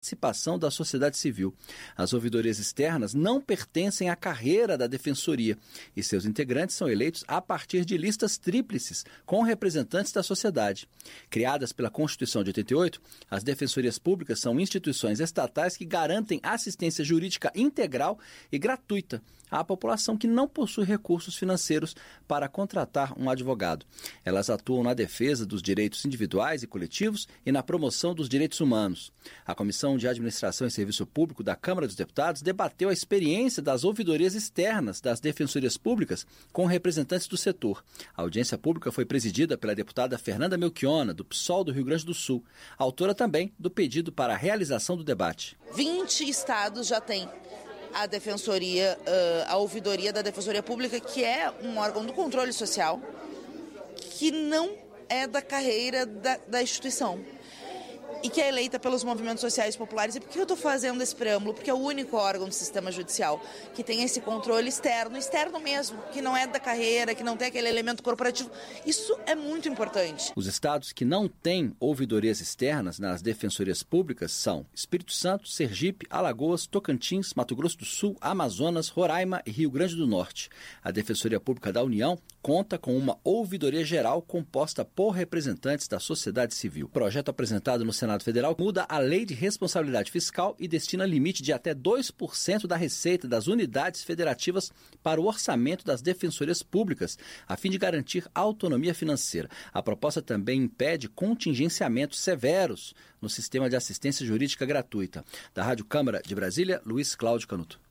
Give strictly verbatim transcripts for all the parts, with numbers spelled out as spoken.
participação da sociedade civil. As ouvidorias externas não pertencem à carreira da Defensoria e seus integrantes são eleitos a partir de listas tríplices com representantes da sociedade. Criadas pela Constituição de oitenta e oito, as defensorias públicas são instituições estatais que garantem assistência jurídica integral e gratuita à população que não possui recursos financeiros para contratar um advogado. Elas atuam na defesa dos direitos individuais e coletivos e na promoção dos direitos humanos. A Comissão de Administração e Serviço Público da Câmara dos Deputados debateu a experiência das ouvidorias externas das defensorias públicas com representantes do setor. A audiência pública foi presidida pela deputada Fernanda Melchiona, do P SOL do Rio Grande do Sul, autora também do pedido para a realização do debate. vinte estados já têm a defensoria, a ouvidoria da Defensoria Pública, que é um órgão do controle social, que não é da carreira da, da instituição e que é eleita pelos movimentos sociais populares. E por que eu estou fazendo esse preâmbulo? Porque é o único órgão do sistema judicial que tem esse controle externo, externo mesmo, que não é da carreira, que não tem aquele elemento corporativo. Isso é muito importante. Os estados que não têm ouvidorias externas nas defensorias públicas são Espírito Santo, Sergipe, Alagoas, Tocantins, Mato Grosso do Sul, Amazonas, Roraima e Rio Grande do Norte. A Defensoria Pública da União conta com uma ouvidoria geral composta por representantes da sociedade civil. O projeto apresentado no Senado Federal muda a Lei de Responsabilidade Fiscal e destina limite de até dois por cento da receita das unidades federativas para o orçamento das defensorias públicas, a fim de garantir autonomia financeira. A proposta também impede contingenciamentos severos no sistema de assistência jurídica gratuita. Da Rádio Câmara de Brasília, Luiz Cláudio Canuto.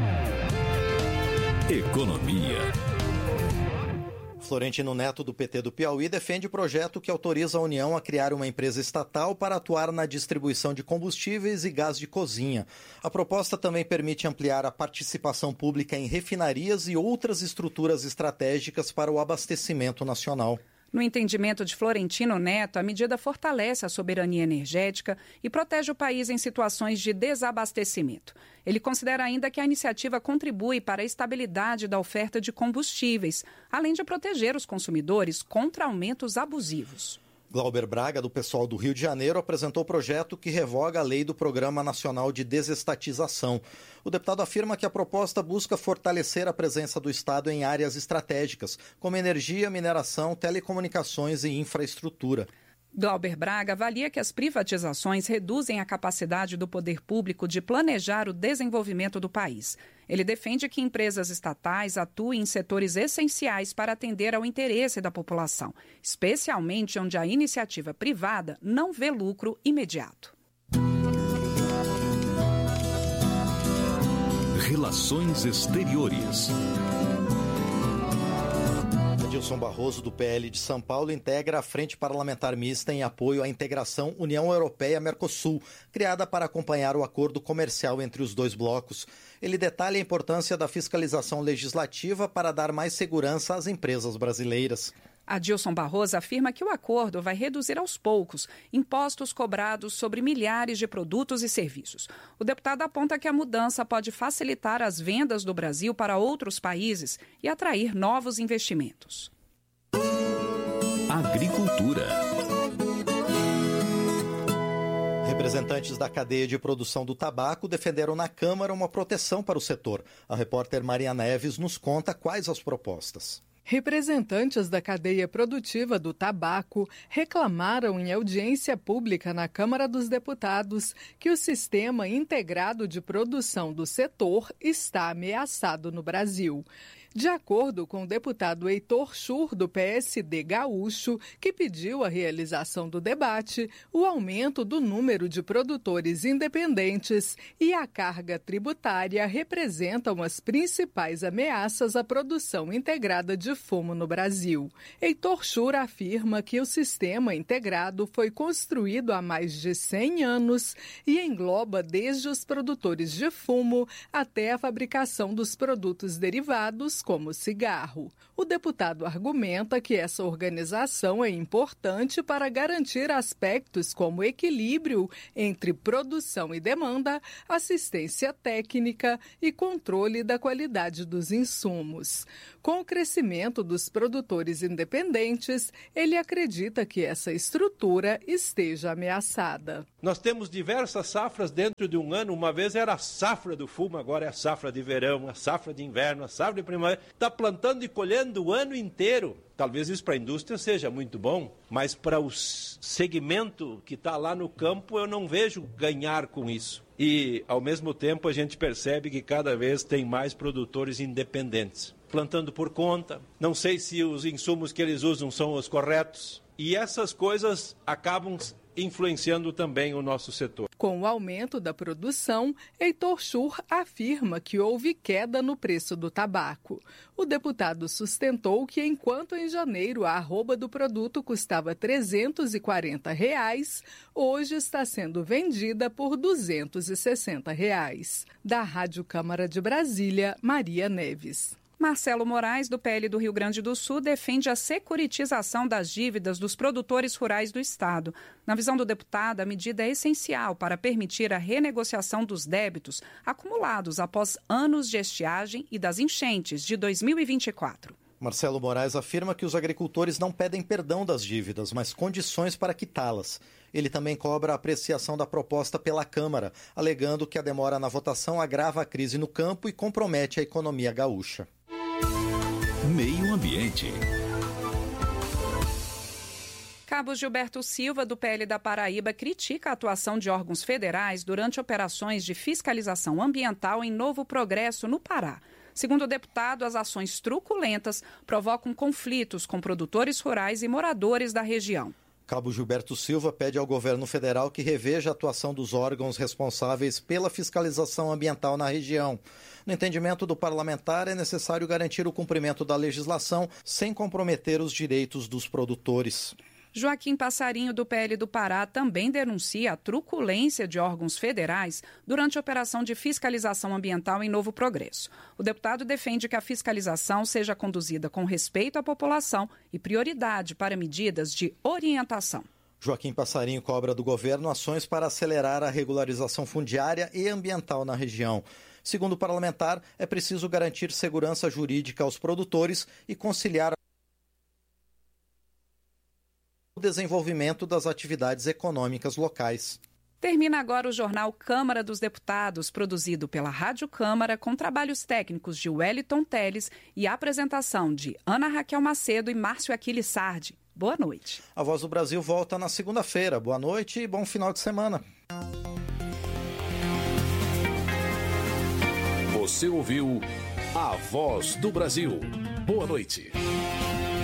Economia. Florentino Neto, do P T do Piauí, defende o projeto que autoriza a União a criar uma empresa estatal para atuar na distribuição de combustíveis e gás de cozinha. A proposta também permite ampliar a participação pública em refinarias e outras estruturas estratégicas para o abastecimento nacional. No entendimento de Florentino Neto, a medida fortalece a soberania energética e protege o país em situações de desabastecimento. Ele considera ainda que a iniciativa contribui para a estabilidade da oferta de combustíveis, além de proteger os consumidores contra aumentos abusivos. Glauber Braga, do pessoal do Rio de Janeiro, apresentou o projeto que revoga a lei do Programa Nacional de Desestatização. O deputado afirma que a proposta busca fortalecer a presença do Estado em áreas estratégicas, como energia, mineração, telecomunicações e infraestrutura. Glauber Braga avalia que as privatizações reduzem a capacidade do poder público de planejar o desenvolvimento do país. Ele defende que empresas estatais atuem em setores essenciais para atender ao interesse da população, especialmente onde a iniciativa privada não vê lucro imediato. Relações Exteriores. Adilson Barroso, do P L de São Paulo, integra a Frente Parlamentar Mista em apoio à integração União Europeia-Mercosul, criada para acompanhar o acordo comercial entre os dois blocos. Ele detalha a importância da fiscalização legislativa para dar mais segurança às empresas brasileiras. Adilson Barroso afirma que o acordo vai reduzir aos poucos impostos cobrados sobre milhares de produtos e serviços. O deputado aponta que a mudança pode facilitar as vendas do Brasil para outros países e atrair novos investimentos. Agricultura. Representantes da cadeia de produção do tabaco defenderam na Câmara uma proteção para o setor. A repórter Maria Neves nos conta quais as propostas. Representantes da cadeia produtiva do tabaco reclamaram em audiência pública na Câmara dos Deputados que o sistema integrado de produção do setor está ameaçado no Brasil. De acordo com o deputado Heitor Schur, do P S D gaúcho, que pediu a realização do debate, o aumento do número de produtores independentes e a carga tributária representam as principais ameaças à produção integrada de fumo no Brasil. Heitor Schur afirma que o sistema integrado foi construído há mais de cem anos e engloba desde os produtores de fumo até a fabricação dos produtos derivados, como cigarro. O deputado argumenta que essa organização é importante para garantir aspectos como equilíbrio entre produção e demanda, assistência técnica e controle da qualidade dos insumos. Com o crescimento dos produtores independentes, ele acredita que essa estrutura esteja ameaçada. Nós temos diversas safras dentro de um ano. Uma vez era a safra do fumo, agora é a safra de verão, a safra de inverno, a safra de primavera. Está plantando e colhendo o ano inteiro. Talvez isso para a indústria seja muito bom, mas para o segmento que está lá no campo eu não vejo ganhar com isso. E, ao mesmo tempo, a gente percebe que cada vez tem mais produtores independentes, plantando por conta. Não sei se os insumos que eles usam são os corretos. E essas coisas acabam influenciando também o nosso setor. Com o aumento da produção, Heitor Schur afirma que houve queda no preço do tabaco. O deputado sustentou que, enquanto em janeiro a arroba do produto custava trezentos e quarenta reais, hoje está sendo vendida por duzentos e sessenta reais. Da Rádio Câmara de Brasília, Maria Neves. Marcelo Moraes, do P L do Rio Grande do Sul, defende a securitização das dívidas dos produtores rurais do Estado. Na visão do deputado, a medida é essencial para permitir a renegociação dos débitos acumulados após anos de estiagem e das enchentes de dois mil e vinte e quatro. Marcelo Moraes afirma que os agricultores não pedem perdão das dívidas, mas condições para quitá-las. Ele também cobra a apreciação da proposta pela Câmara, alegando que a demora na votação agrava a crise no campo e compromete a economia gaúcha. Meio Ambiente. Cabo Gilberto Silva, do P L da Paraíba, critica a atuação de órgãos federais durante operações de fiscalização ambiental em Novo Progresso, no Pará. Segundo o deputado, as ações truculentas provocam conflitos com produtores rurais e moradores da região. Cabo Gilberto Silva pede ao governo federal que reveja a atuação dos órgãos responsáveis pela fiscalização ambiental na região. No entendimento do parlamentar, é necessário garantir o cumprimento da legislação sem comprometer os direitos dos produtores. Joaquim Passarinho, do P L do Pará, também denuncia a truculência de órgãos federais durante a operação de fiscalização ambiental em Novo Progresso. O deputado defende que a fiscalização seja conduzida com respeito à população e prioridade para medidas de orientação. Joaquim Passarinho cobra do governo ações para acelerar a regularização fundiária e ambiental na região. Segundo o parlamentar, é preciso garantir segurança jurídica aos produtores e conciliar o desenvolvimento das atividades econômicas locais. Termina agora o jornal Câmara dos Deputados, produzido pela Rádio Câmara, com trabalhos técnicos de Wellington Teles e apresentação de Ana Raquel Macedo e Márcio Aquiles Sardi. Boa noite. A Voz do Brasil volta na segunda-feira. Boa noite e bom final de semana. Você ouviu A Voz do Brasil. Boa noite.